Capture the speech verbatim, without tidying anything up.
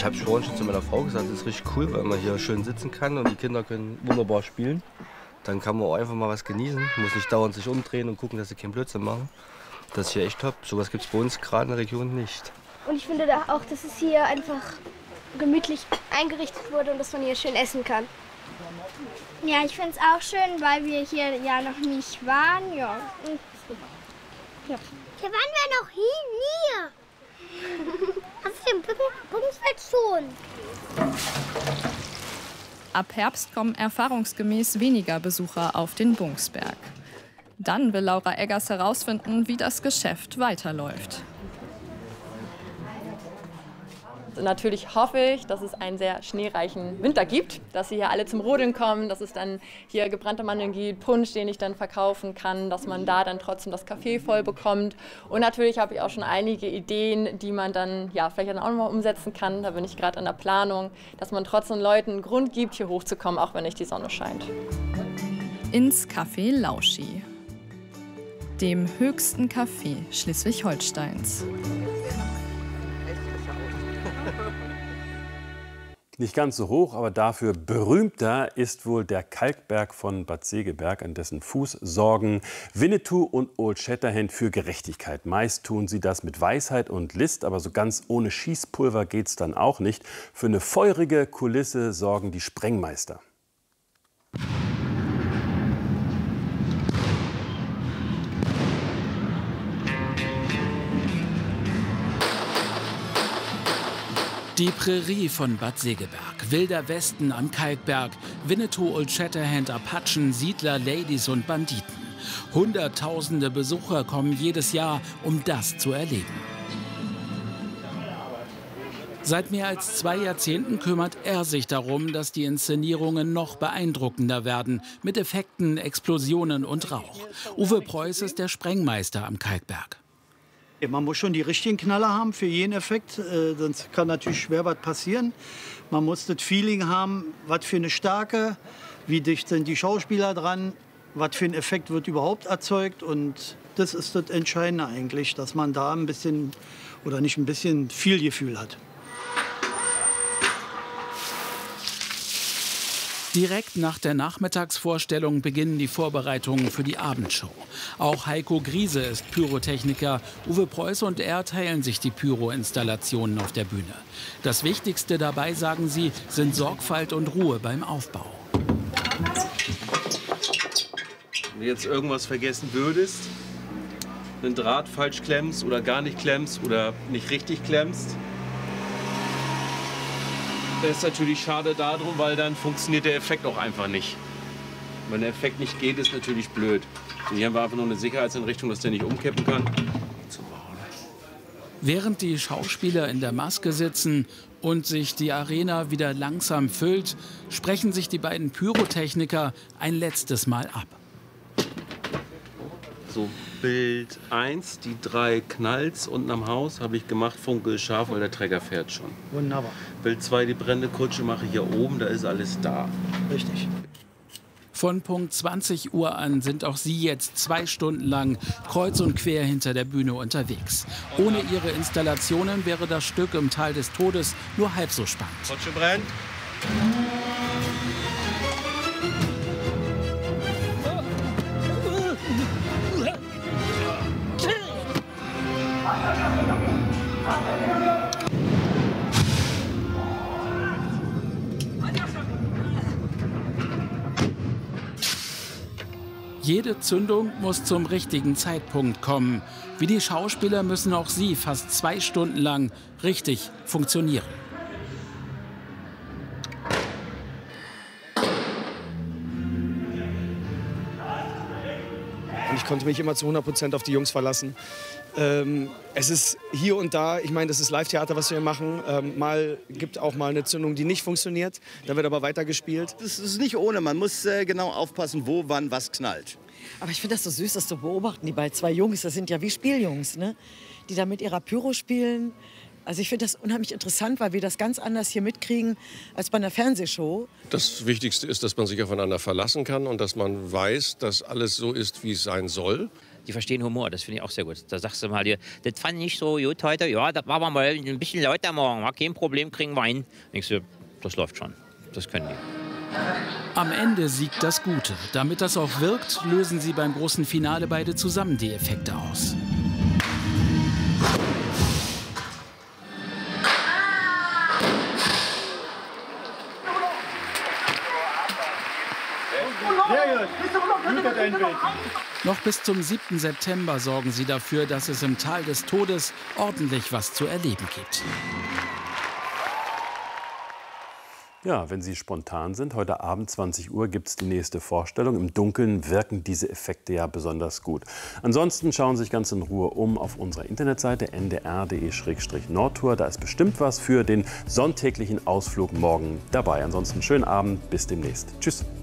Ich habe vorhin schon zu meiner Frau gesagt, das ist richtig cool, weil man hier schön sitzen kann und die Kinder können wunderbar spielen. Dann kann man auch einfach mal was genießen, muss nicht dauernd sich umdrehen und gucken, dass sie keinen Blödsinn machen. Das ist hier echt top. Sowas gibt es bei uns gerade in der Region nicht. Und ich finde da auch, dass es hier einfach gemütlich eingerichtet wurde und dass man hier schön essen kann. Ja, ich finde es auch schön, weil wir hier ja noch nicht waren. Ja. Ja. Hier waren wir noch nie. Auf dem Bungsfeld schon. Ab Herbst kommen erfahrungsgemäß weniger Besucher auf den Bungsberg. Dann will Laura Eggers herausfinden, wie das Geschäft weiterläuft. Natürlich hoffe ich, dass es einen sehr schneereichen Winter gibt, dass sie hier alle zum Rodeln kommen, dass es dann hier gebrannte Mandeln gibt, Punsch, den ich dann verkaufen kann, dass man da dann trotzdem das Café voll bekommt. Und natürlich habe ich auch schon einige Ideen, die man dann ja, vielleicht dann auch noch mal umsetzen kann. Da bin ich gerade an der Planung, dass man trotzdem Leuten einen Grund gibt, hier hochzukommen, auch wenn nicht die Sonne scheint. Ins Café Lauschi, dem höchsten Café Schleswig-Holsteins. Nicht ganz so hoch, aber dafür berühmter ist wohl der Kalkberg von Bad Segeberg, an dessen Fuß sorgen Winnetou und Old Shatterhand für Gerechtigkeit. Meist tun sie das mit Weisheit und List, aber so ganz ohne Schießpulver geht's dann auch nicht. Für eine feurige Kulisse sorgen die Sprengmeister. Die Prärie von Bad Segeberg, wilder Westen am Kalkberg, Winnetou, Old Shatterhand, Apachen, Siedler, Ladies und Banditen. Hunderttausende Besucher kommen jedes Jahr, um das zu erleben. Seit mehr als zwei Jahrzehnten kümmert er sich darum, dass die Inszenierungen noch beeindruckender werden, mit Effekten, Explosionen und Rauch. Uwe Preuß ist der Sprengmeister am Kalkberg. Man muss schon die richtigen Knaller haben für jeden Effekt, äh, sonst kann natürlich schwer was passieren. Man muss das Feeling haben, was für eine Stärke, wie dicht sind die Schauspieler dran, was für ein Effekt wird überhaupt erzeugt. Und das ist das Entscheidende eigentlich, dass man da ein bisschen, oder nicht ein bisschen, viel Gefühl hat. Direkt nach der Nachmittagsvorstellung beginnen die Vorbereitungen für die Abendshow. Auch Heiko Griese ist Pyrotechniker. Uwe Preuß und er teilen sich die Pyro-Installationen auf der Bühne. Das Wichtigste dabei, sagen sie, sind Sorgfalt und Ruhe beim Aufbau. Wenn du jetzt irgendwas vergessen würdest, einen Draht falsch klemmst oder gar nicht klemmst oder nicht richtig klemmst, das ist natürlich schade darum, weil dann funktioniert der Effekt auch einfach nicht. Wenn der Effekt nicht geht, ist natürlich blöd. Und hier haben wir einfach nur eine Sicherheitseinrichtung, dass der nicht umkippen kann. Während die Schauspieler in der Maske sitzen und sich die Arena wieder langsam füllt, sprechen sich die beiden Pyrotechniker ein letztes Mal ab. So, Bild eins, die drei Knalls unten am Haus habe ich gemacht, Funke ist scharf, weil der Träger fährt schon. Wunderbar. Bild zwei, die brennende Kutsche mache ich hier oben, da ist alles da. Richtig. Von Punkt zwanzig Uhr an sind auch sie jetzt zwei Stunden lang kreuz und quer hinter der Bühne unterwegs. Ohne ihre Installationen wäre das Stück im Tal des Todes nur halb so spannend. Kutsche brennt. Jede Zündung muss zum richtigen Zeitpunkt kommen. Wie die Schauspieler müssen auch sie fast zwei Stunden lang richtig funktionieren. Und ich konnte mich immer zu hundert Prozent auf die Jungs verlassen. Ähm, es ist hier und da, ich meine, das ist Live-Theater, was wir hier machen. Ähm, mal gibt auch mal eine Zündung, die nicht funktioniert. Dann wird aber weitergespielt. Das ist nicht ohne. Man muss äh, genau aufpassen, wo, wann, was knallt. Aber ich finde das so süß, das zu beobachten. Die beiden zwei Jungs, das sind ja wie Spieljungs, ne? Die da mit ihrer Pyro spielen. Also ich finde das unheimlich interessant, weil wir das ganz anders hier mitkriegen als bei einer Fernsehshow. Das Wichtigste ist, dass man sich aufeinander verlassen kann und dass man weiß, dass alles so ist, wie es sein soll. Die die verstehen Humor, das finde ich auch sehr gut. Da sagst du mal dir, das fand ich nicht so gut heute, ja, das war aber mal ein bisschen lauter morgen, war kein Problem, kriegen wir hin. Denkst du, das läuft schon, das können die. Am Ende siegt das Gute. Damit das auch wirkt, lösen sie beim großen Finale beide zusammen die Effekte aus. Noch bis zum siebten September sorgen sie dafür, dass es im Tal des Todes ordentlich was zu erleben gibt. Ja, wenn Sie spontan sind, heute Abend zwanzig Uhr gibt es die nächste Vorstellung. Im Dunkeln wirken diese Effekte ja besonders gut. Ansonsten schauen Sie sich ganz in Ruhe um auf unserer Internetseite n d r punkt d e slash nordtour. Da ist bestimmt was für den sonntäglichen Ausflug morgen dabei. Ansonsten schönen Abend, bis demnächst. Tschüss.